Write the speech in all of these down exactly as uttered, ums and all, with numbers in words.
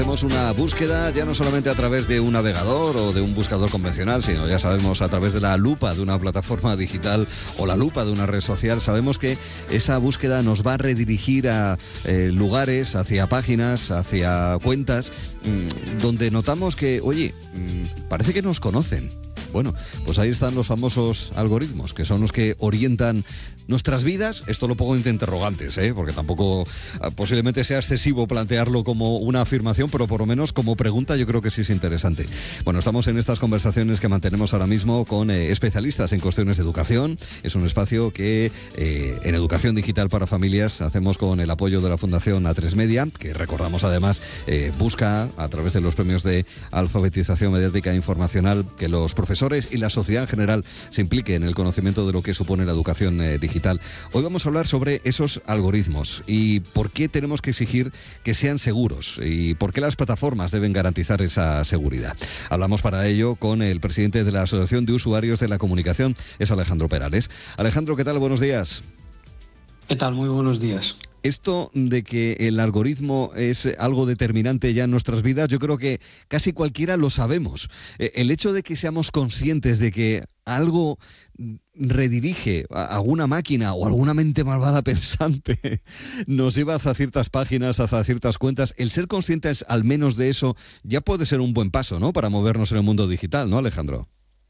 Hacemos una búsqueda ya no solamente a través de un navegador o de un buscador convencional, sino ya sabemos a través de la lupa de una plataforma digital o la lupa de una red social. Sabemos que esa búsqueda nos va a redirigir a eh, lugares, hacia páginas, hacia cuentas, mmm, donde notamos que, oye, mmm, parece que nos conocen. Bueno, pues ahí están los famosos algoritmos, que son los que orientan nuestras vidas. Esto lo pongo entre interrogantes, ¿eh? Porque tampoco posiblemente sea excesivo plantearlo como una afirmación, pero por lo menos como pregunta yo creo que sí es interesante. Bueno, estamos en estas conversaciones que mantenemos ahora mismo con eh, especialistas en cuestiones de educación. Es un espacio que eh, en educación digital para familias hacemos con el apoyo de la Fundación A tres Media, que recordamos además eh, busca a través de los premios de alfabetización mediática e informacional que los profesores y la sociedad en general se implique en el conocimiento de lo que supone la educación eh, digital. Hoy vamos a hablar sobre esos algoritmos y por qué tenemos que exigir que sean seguros y por qué las plataformas deben garantizar esa seguridad. Hablamos para ello con el presidente de la Asociación de Usuarios de la Comunicación, es Alejandro Perales. Alejandro, ¿qué tal? Buenos días. ¿Qué tal? Muy buenos días. Esto de que el algoritmo es algo determinante ya en nuestras vidas, yo creo que casi cualquiera lo sabemos. El hecho de que seamos conscientes de que algo redirige a alguna máquina o alguna mente malvada pensante nos lleva hacia ciertas páginas, hacia ciertas cuentas, el ser conscientes al menos de eso ya puede ser un buen paso, ¿no?, para movernos en el mundo digital, ¿no, Alejandro?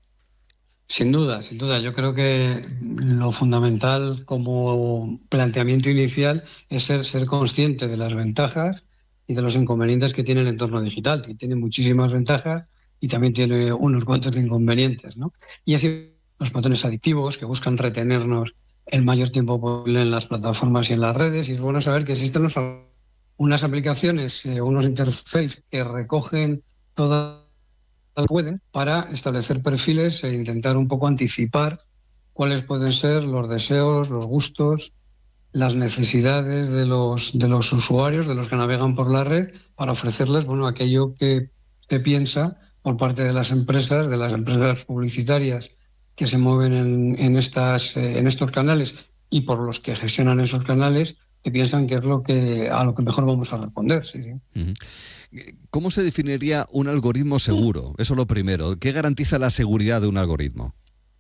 Sin duda, sin duda. Yo creo que lo fundamental como planteamiento inicial es ser, ser consciente de las ventajas y de los inconvenientes que tiene el entorno digital, que tiene muchísimas ventajas y también tiene unos cuantos inconvenientes, ¿no? Y así los patrones adictivos que buscan retenernos el mayor tiempo posible en las plataformas y en las redes. Y es bueno saber que existen unos, unas aplicaciones, eh, unos interfaces que recogen todas pueden para establecer perfiles e intentar un poco anticipar cuáles pueden ser los deseos, los gustos, las necesidades de los de los usuarios, de los que navegan por la red, para ofrecerles, bueno, aquello que se piensa por parte de las empresas, de las empresas publicitarias que se mueven en, en estas eh, en estos canales y por los que gestionan esos canales, que piensan que es lo que a lo que mejor vamos a responder. Sí, sí. Uh-huh. ¿Cómo se definiría un algoritmo seguro? Eso es lo primero. ¿Qué garantiza la seguridad de un algoritmo?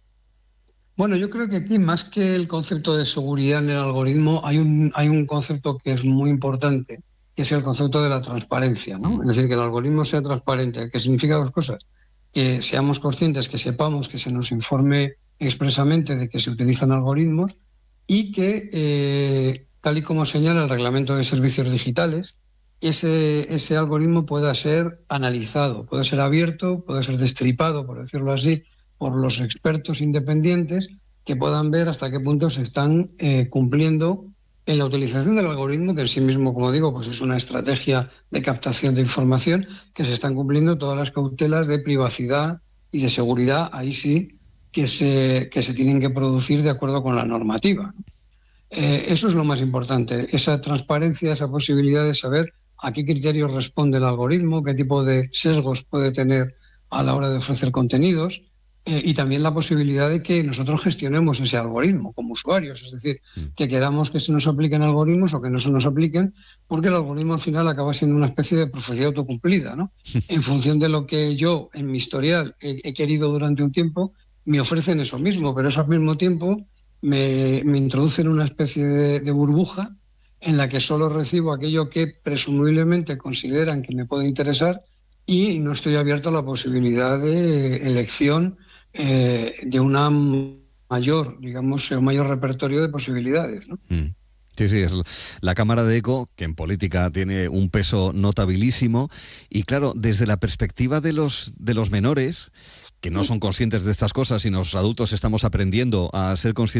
Bueno, yo creo que aquí, más que el concepto de seguridad en el algoritmo, hay un, hay un concepto que es muy importante, que es el concepto de la transparencia, ¿no? Es decir, que el algoritmo sea transparente, que significa dos cosas: que seamos conscientes, que sepamos, que se nos informe expresamente de que se utilizan algoritmos y que, eh, tal y como señala el Reglamento de Servicios Digitales, ese, ese algoritmo pueda ser analizado, puede ser abierto, puede ser destripado, por decirlo así, por los expertos independientes que puedan ver hasta qué punto se están eh, cumpliendo en la utilización del algoritmo, que en sí mismo, como digo, pues es una estrategia de captación de información, que se están cumpliendo todas las cautelas de privacidad y de seguridad, ahí sí, que se, que se tienen que producir de acuerdo con la normativa. Eh, eso es lo más importante, esa transparencia, esa posibilidad de saber a qué criterios responde el algoritmo, qué tipo de sesgos puede tener a la hora de ofrecer contenidos, eh, y también la posibilidad de que nosotros gestionemos ese algoritmo como usuarios, es decir, que queramos que se nos apliquen algoritmos o que no se nos apliquen, porque el algoritmo al final acaba siendo una especie de profecía autocumplida, ¿no? En función de lo que yo en mi historial he, he querido durante un tiempo, me ofrecen eso mismo, pero eso al mismo tiempo me, me introducen una especie de, de burbuja en la que solo recibo aquello que presumiblemente consideran que me puede interesar y no estoy abierto a la posibilidad de elección eh, de una mayor, digamos, un mayor repertorio de posibilidades, ¿no? Mm. Sí, sí, es la cámara de eco, que en política tiene un peso notabilísimo, y claro, desde la perspectiva de los, de los menores, que no son conscientes de estas cosas y los adultos estamos aprendiendo a ser conscientes